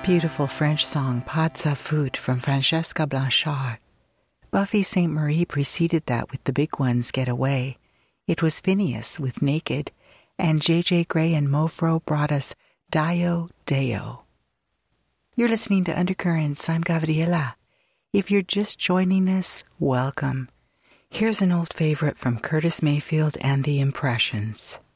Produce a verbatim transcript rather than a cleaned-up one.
Beautiful French song Pas de sa faute from Francesca Blanchard. Buffy Sainte Marie preceded that with The Big Ones Get Away. It was Phineas with Naked, and J J Grey and Mofro brought us Dio Deo. You're listening to Undercurrents. I'm Gabriela. If you're just joining us, welcome. Here's an old favorite from Curtis Mayfield and the Impressions.